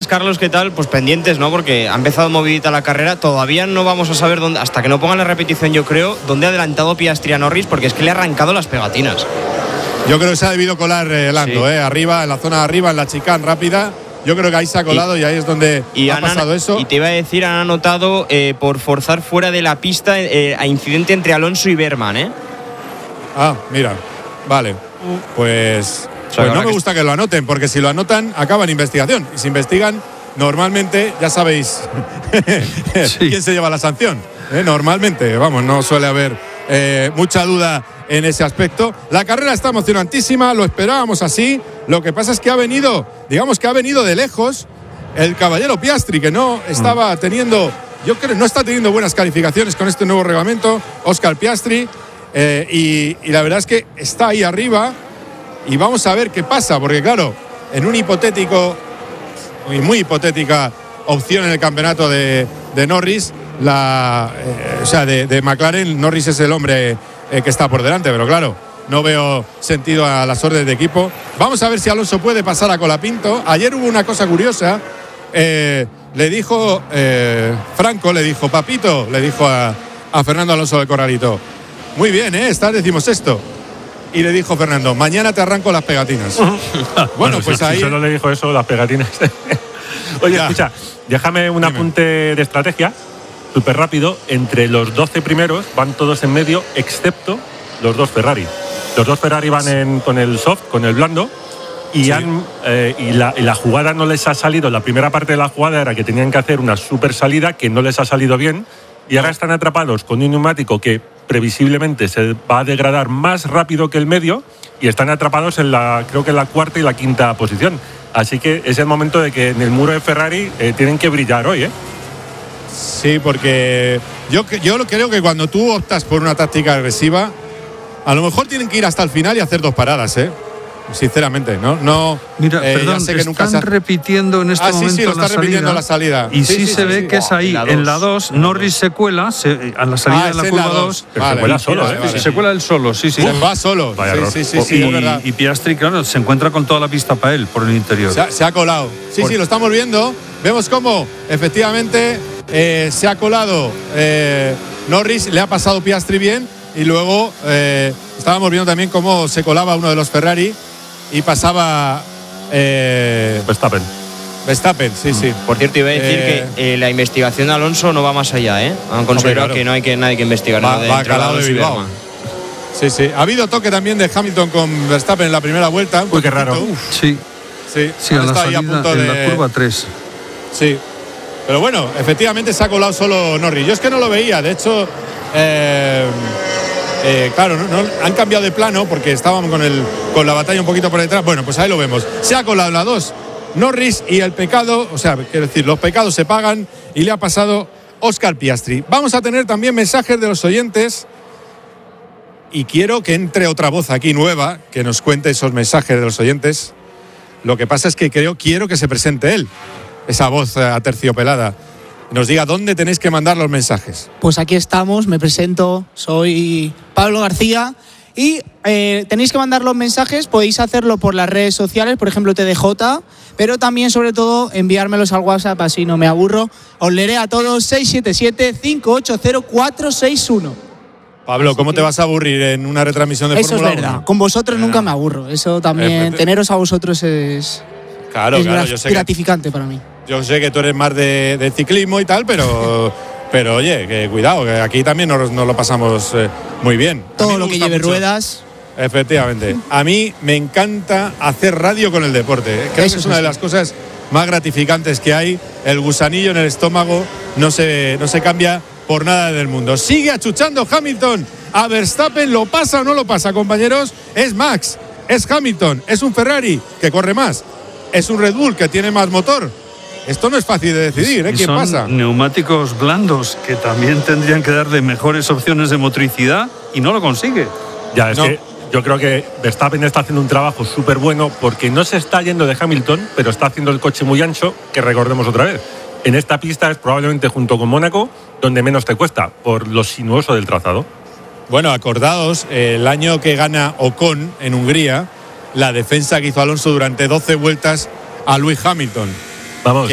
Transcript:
Carlos, ¿qué tal? Pues pendientes, ¿no? Porque ha empezado movidita la carrera. Todavía no vamos a saber dónde, hasta que no pongan la repetición, yo creo, dónde ha adelantado Piastri a Norris, porque es que le ha arrancado las pegatinas. Yo creo que se ha debido colar Lando, sí. Arriba, en la zona de arriba, en la chicane rápida. Yo creo que ahí se ha colado y ahí es donde ha pasado eso. Y te iba a decir, han anotado por forzar fuera de la pista a incidente entre Alonso y Berman, ¿eh? Ah, mira, vale. Pues no me gusta que lo anoten, porque si lo anotan, acaban investigación. Y si investigan, normalmente, ya sabéis quién se lleva la sanción. Normalmente, vamos, no suele haber mucha duda en ese aspecto. La carrera está emocionantísima, lo esperábamos así. Lo que pasa es que ha venido de lejos el caballero Piastri, que no estaba teniendo, yo creo, no está teniendo buenas calificaciones con este nuevo reglamento, Oscar Piastri, y la verdad es que está ahí arriba y vamos a ver qué pasa, porque claro, en un hipotético y muy hipotética opción en el campeonato de Norris, de McLaren, Norris es el hombre que está por delante, pero claro, no veo sentido a las órdenes de equipo. Vamos a ver si Alonso puede pasar a Colapinto. Ayer hubo una cosa curiosa. Le dijo Franco, le dijo Papito, le dijo a Fernando Alonso de Corralito: muy bien, estás 16º. Y le dijo Fernando: mañana te arranco las pegatinas. Bueno, pues ahí. Si solo le dijo eso, las pegatinas. Oye, escucha, déjame un apunte de estrategia, súper rápido. Entre los 12 primeros van todos en medio, excepto los dos Ferrari. Los dos Ferrari van con el soft, con el blando, y, sí. Y la jugada no les ha salido. La primera parte de la jugada era que tenían que hacer una super salida que no les ha salido bien, y ahora están atrapados con un neumático que previsiblemente se va a degradar más rápido que el medio, y están atrapados creo que en la cuarta y la quinta posición. Así que es el momento de que en el muro de Ferrari tienen que brillar hoy, ¿eh? Sí, porque yo creo que cuando tú optas por una táctica agresiva, a lo mejor tienen que ir hasta el final y hacer dos paradas, sinceramente, ¿no? Mira, perdón, sé que están repitiendo en este momento sí, lo está repitiendo la salida. Y sí se ve que es ahí, en la 2, Norris se cuela a la salida de la curva 2. Se cuela solo, Se cuela él solo, sí. Se va solo. Sí, es verdad. Y Piastri, claro, se encuentra con toda la pista para él, por el interior. Se ha colado. Sí, lo estamos viendo. Vemos cómo, efectivamente, se ha colado Norris, le ha pasado Piastri bien. Y luego estábamos viendo también cómo se colaba uno de los Ferrari y pasaba Verstappen, sí. Por cierto, iba a decir que la investigación de Alonso no va más allá, Han considerado que no hay nadie que investigar. Va calado de Bilbao. Sí. Ha habido toque también de Hamilton con Verstappen en la primera vuelta. Uy, qué raro. Sí, en la salida, en la curva 3. Sí. Pero bueno, efectivamente se ha colado solo Norris. Yo es que no lo veía, de hecho. Claro, no, han cambiado de plano porque estábamos con la batalla un poquito por detrás. Bueno, pues ahí lo vemos. Se ha colado la 2 Norris y el pecado, quiero decir, los pecados se pagan y le ha pasado Oscar Piastri. Vamos a tener también mensajes de los oyentes y quiero que entre otra voz aquí nueva que nos cuente esos mensajes de los oyentes. Lo que pasa es que quiero que se presente él, esa voz aterciopelada. Nos diga dónde tenéis que mandar los mensajes. Pues aquí estamos, me presento, soy Pablo García y tenéis que mandar los mensajes, podéis hacerlo por las redes sociales, por ejemplo TDJ, pero también sobre todo enviármelos al WhatsApp, así no me aburro. Os leeré a todos, 677-580-461. Pablo, ¿cómo te vas a aburrir en una retransmisión de Fórmula 1? Eso es verdad, con vosotros nunca me aburro, eso también, teneros a vosotros es gratificante para mí. Yo sé que tú eres más de ciclismo y tal, pero oye, que cuidado, que aquí también nos lo pasamos muy bien. Todo lo que lleve ruedas. Efectivamente. A mí me encanta hacer radio con el deporte. Creo que es una de las cosas más gratificantes que hay. El gusanillo en el estómago no se cambia por nada del mundo. Sigue achuchando Hamilton a Verstappen. ¿Lo pasa o no lo pasa, compañeros? Es Max, es Hamilton, es un Ferrari que corre más, es un Red Bull que tiene más motor. Esto no es fácil de decidir, ¿quién pasa? Son neumáticos blandos que también tendrían que dar de mejores opciones de motricidad y no lo consigue. Ya, es que yo creo que Verstappen está haciendo un trabajo súper bueno porque no se está yendo de Hamilton, pero está haciendo el coche muy ancho, que recordemos otra vez. En esta pista es probablemente junto con Mónaco donde menos te cuesta, por lo sinuoso del trazado. Bueno, acordaos, el año que gana Ocon en Hungría, la defensa que hizo Alonso durante 12 vueltas a Lewis Hamilton. Vamos,